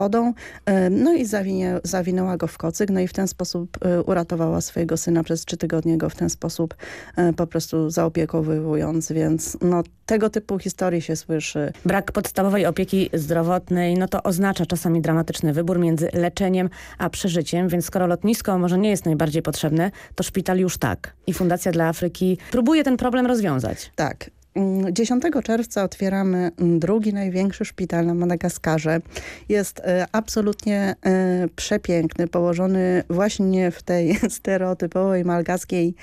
wodą, no i zawinęła go w kocyk, no i w ten sposób uratowała swojego syna. Przez 3 tygodnie go w ten sposób po prostu zaopiekowując, więc no tego typu historii się słyszy. Brak podstawowej opieki zdrowotnej, no to oznacza czasami dramatyczny wybór między leczeniem a przeżyciem, więc skoro lotnisko może nie jest najbardziej potrzebne, to szpital już tak. I Fundacja dla Afryki próbuje ten problem rozwiązać. Tak. 10 czerwca otwieramy drugi największy szpital na Madagaskarze. Jest absolutnie przepiękny, położony właśnie w tej stereotypowej malgaskiej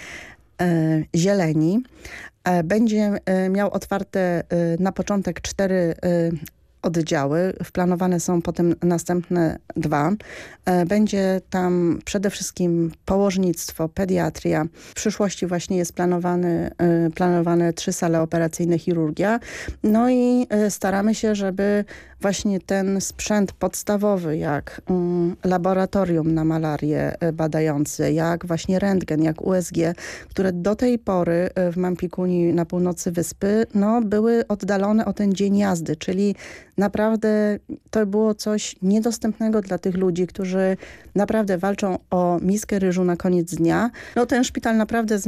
zieleni. Będzie miał otwarte na początek 4 oddziały. Wplanowane są potem następne 2. Będzie tam przede wszystkim położnictwo, pediatria. W przyszłości właśnie jest planowane 3 sale operacyjne, chirurgia. No i staramy się, żeby właśnie ten sprzęt podstawowy, jak laboratorium na malarię badające, jak właśnie rentgen, jak USG, które do tej pory w Mampikuni na północy wyspy, no, były oddalone o ten dzień jazdy, czyli naprawdę to było coś niedostępnego dla tych ludzi, którzy naprawdę walczą o miskę ryżu na koniec dnia. No ten szpital naprawdę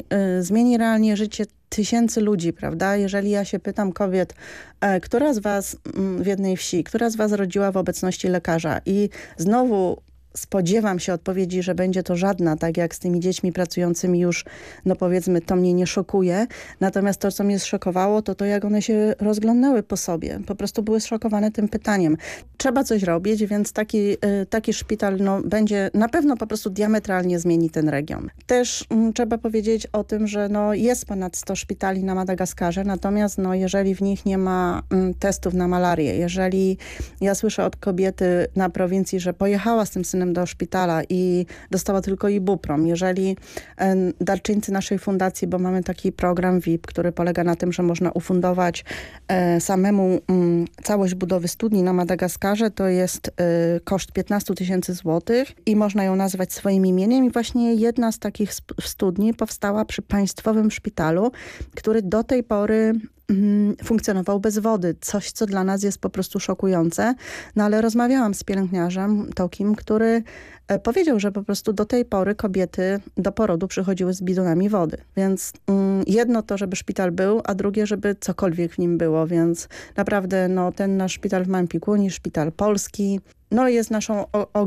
zmieni realnie życie tysięcy ludzi, prawda? Jeżeli ja się pytam kobiet, która z was w jednej wsi, która z was rodziła w obecności lekarza i znowu spodziewam się odpowiedzi, że będzie to żadna, tak jak z tymi dziećmi pracującymi już, no powiedzmy, to mnie nie szokuje. Natomiast to, co mnie zszokowało, to jak one się rozglądały po sobie. Po prostu były zszokowane tym pytaniem. Trzeba coś robić, więc taki szpital no, będzie na pewno po prostu diametralnie zmieni ten region. Też trzeba powiedzieć o tym, że no, jest ponad 100 szpitali na Madagaskarze, natomiast no, jeżeli w nich nie ma testów na malarię, jeżeli ja słyszę od kobiety na prowincji, że pojechała z tym synem do szpitala i dostała tylko ibuprom. Jeżeli darczyńcy naszej fundacji, bo mamy taki program VIP, który polega na tym, że można ufundować samemu całość budowy studni na Madagaskarze, to jest koszt 15 000 złotych i można ją nazwać swoim imieniem i właśnie jedna z takich studni powstała przy państwowym szpitalu, który do tej pory funkcjonował bez wody. Coś, co dla nas jest po prostu szokujące. No ale rozmawiałam z pielęgniarzem Tokim, który powiedział, że po prostu do tej pory kobiety do porodu przychodziły z bidonami wody. Więc jedno to, żeby szpital był, a drugie, żeby cokolwiek w nim było. Więc naprawdę no, ten nasz szpital w Mampikuni, szpital polski, no jest naszą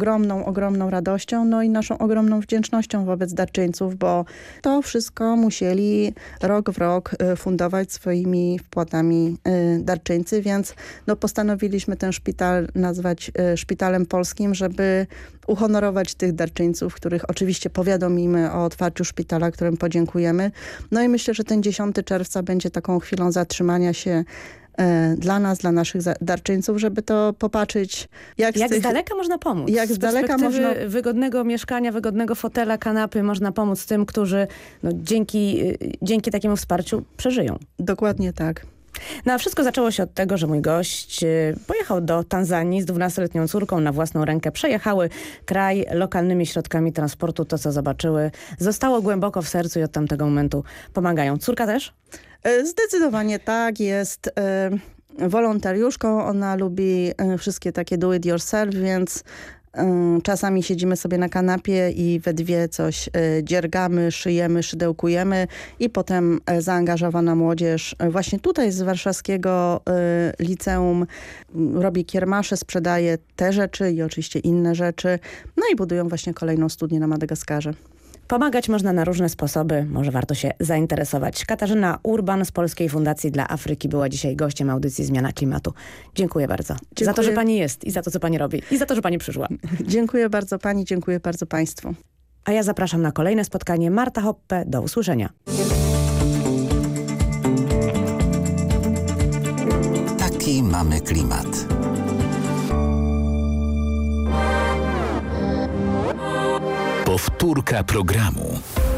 ogromną radością, no i naszą ogromną wdzięcznością wobec darczyńców, bo to wszystko musieli rok w rok fundować swoimi wpłatami darczyńcy, więc no postanowiliśmy ten szpital nazwać szpitalem polskim, żeby uhonorować tych darczyńców, których oczywiście powiadomimy o otwarciu szpitala, którym podziękujemy. No i myślę, że ten 10 czerwca będzie taką chwilą zatrzymania się dla nas, dla naszych darczyńców, żeby to popatrzeć. Jak z daleka można pomóc? Jak z daleka można... wygodnego mieszkania, wygodnego fotela, kanapy można pomóc tym, którzy no, dzięki takiemu wsparciu przeżyją. Dokładnie tak. No a wszystko zaczęło się od tego, że mój gość pojechał do Tanzanii z 12-letnią córką na własną rękę. Przejechały kraj lokalnymi środkami transportu. To, co zobaczyły, zostało głęboko w sercu i od tamtego momentu pomagają. Córka też? Zdecydowanie tak, jest wolontariuszką, ona lubi wszystkie takie do it yourself, więc czasami siedzimy sobie na kanapie i we dwie coś dziergamy, szyjemy, szydełkujemy i potem zaangażowana młodzież właśnie tutaj z warszawskiego liceum robi kiermasze, sprzedaje te rzeczy i oczywiście inne rzeczy, no i budują właśnie kolejną studnię na Madagaskarze. Pomagać można na różne sposoby, może warto się zainteresować. Katarzyna Urban z Polskiej Fundacji dla Afryki była dzisiaj gościem audycji Zmiana Klimatu. Dziękuję bardzo. Dziękuję. Za to, że pani jest i za to, co pani robi i za to, że pani przyszła. Dziękuję bardzo pani, dziękuję bardzo państwu. A ja zapraszam na kolejne spotkanie. Marta Hoppe, do usłyszenia. Taki mamy klimat. Powtórka programu.